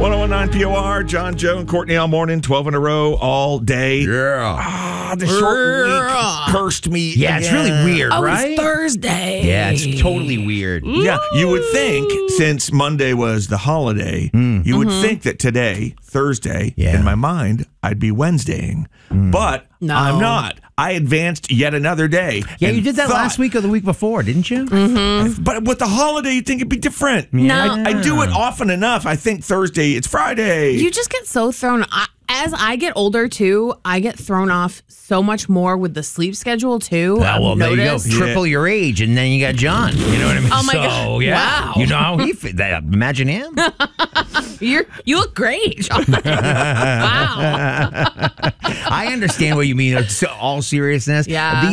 1019 POR, John, Joe, and Courtney all morning, 12 in a row, all day. Yeah. The short week cursed me. Yeah, it's really weird, right? It's Thursday. Yeah, it's totally weird. Yeah, you would think since Monday was the holiday, you would think that today, Thursday, in my mind, I'd be Wednesdaying. But No. I'm not. I advanced yet another day. Yeah, and you did that last week or the week before, didn't you? But with the holiday, you'd think it'd be different. No. I do it often enough. I think Thursday, it's Friday. You just get so thrown. As I get older too, I get thrown off so much more with the sleep schedule too. Well, there you go. Noticed. Triple your age, and then you got John. You know what I mean? Oh, my God. Yeah. Wow. You know how he fit. Imagine him. You look great, John. Wow. I understand what you mean. It's all seriousness. Yeah.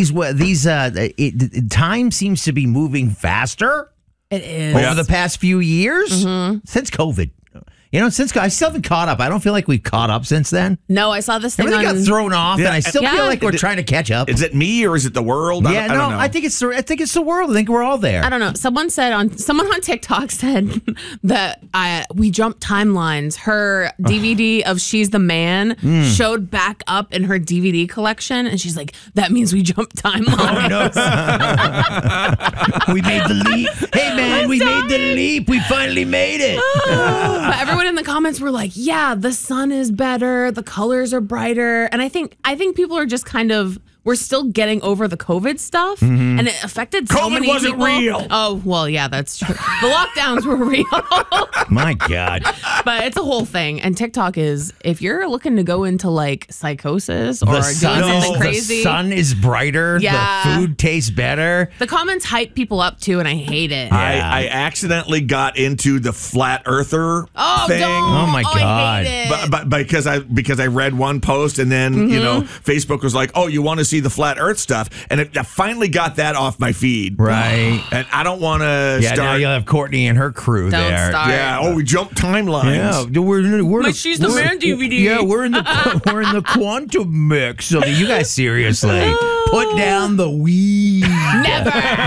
Time seems to be moving faster It is. over the past few years since COVID. You know, I still haven't caught up. I don't feel like we've caught up since then. No, I saw this thing Everything on. got thrown off, and I still feel like we're trying to catch up. Is it me or is it the world? Yeah, I don't know. I think it's the world. I think we're all there. I don't know. Someone on TikTok said that we jumped timelines. Her DVD of She's the Man showed back up in her DVD collection, and she's like, "That means we jumped timelines." We made the leap. Hey, man, we made the leap. We finally made it. But everyone in the comments were like, "Yeah, the sun is better. The colors are brighter." And I think people are just kind of. We're still getting over the COVID stuff, and it affected so many people. COVID wasn't real. Oh, well, yeah, that's true. The lockdowns were real. My God. But it's a whole thing. And TikTok is, if you're looking to go into like psychosis or doing something crazy. The sun is brighter. Yeah. The food tastes better. The comments hype people up too, and I hate it. I accidentally got into the flat earther thing. Don't. Oh, my God. I hate it. But because I read one post and then Facebook was like, "Oh, you want to see the flat Earth stuff?" And I finally got that off my feed. Right. And I don't want to Yeah, now start. you'll have Courtney and her crew Don't there. start. Yeah. Oh, we jumped timelines. Yeah, we're She's the Man DVD. Yeah, we're in the quantum mix. So you guys seriously put down the weed. Never.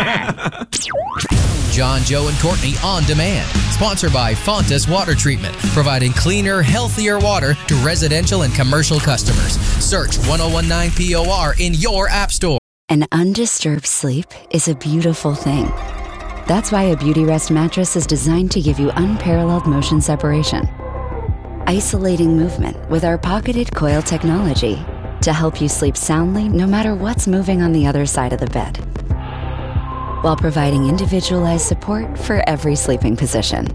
John, Joe, and Courtney on demand. Sponsored by Fontas Water Treatment, providing cleaner, healthier water to residential and commercial customers. Search 1019 POR in your app store. An undisturbed sleep is a beautiful thing. That's why a Beauty Rest mattress is designed to give you unparalleled motion separation. Isolating movement with our pocketed coil technology to help you sleep soundly no matter what's moving on the other side of the bed, while providing individualized support for every sleeping position.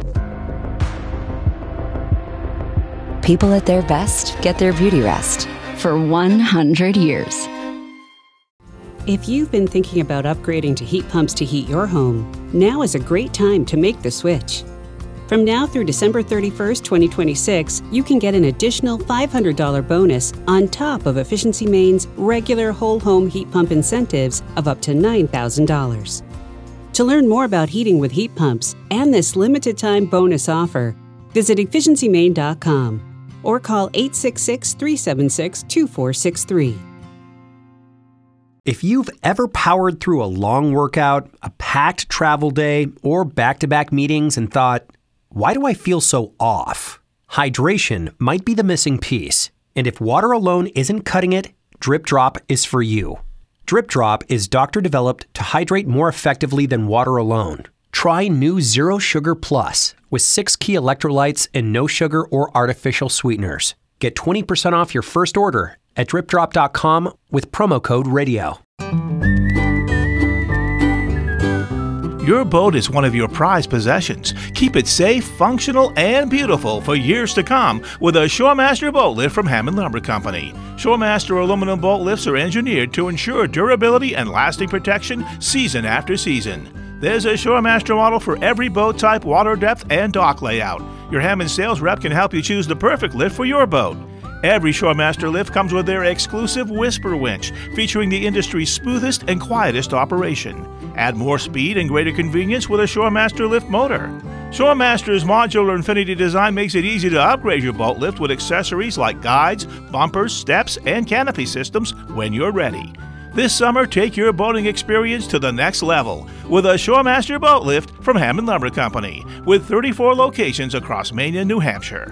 People at their best get their Beauty Rest for 100 years. If you've been thinking about upgrading to heat pumps to heat your home, now is a great time to make the switch. From now through December 31st, 2026, you can get an additional $500 bonus on top of Efficiency Maine's regular whole home heat pump incentives of up to $9,000. To learn more about heating with heat pumps and this limited time bonus offer, visit efficiencymaine.com or call 866-376-2463. If you've ever powered through a long workout, a packed travel day, or back-to-back meetings and thought, why do I feel so off? Hydration might be the missing piece. And if water alone isn't cutting it, Drip Drop is for you. Drip Drop is doctor-developed to hydrate more effectively than water alone. Try new Zero Sugar Plus with 6 key electrolytes and no sugar or artificial sweeteners. Get 20% off your first order at dripdrop.com with promo code RADIO. Your boat is one of your prized possessions. Keep it safe, functional, and beautiful for years to come with a Shoremaster boat lift from Hammond Lumber Company. Shoremaster aluminum boat lifts are engineered to ensure durability and lasting protection season after season. There's a Shoremaster model for every boat type, water depth, and dock layout. Your Hammond sales rep can help you choose the perfect lift for your boat. Every Shoremaster lift comes with their exclusive Whisper winch, featuring the industry's smoothest and quietest operation. Add more speed and greater convenience with a Shoremaster lift motor. Shoremaster's modular Infinity design makes it easy to upgrade your boat lift with accessories like guides, bumpers, steps, and canopy systems when you're ready. This summer, take your boating experience to the next level with a Shoremaster boat lift from Hammond Lumber Company, with 34 locations across Maine and New Hampshire.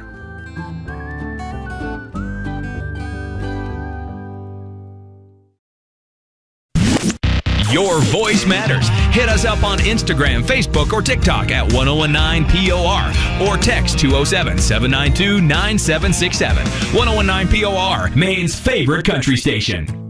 Your voice matters. Hit us up on Instagram, Facebook, or TikTok at 1019POR or text 207-792-9767. 1019 POR, Maine's favorite country station.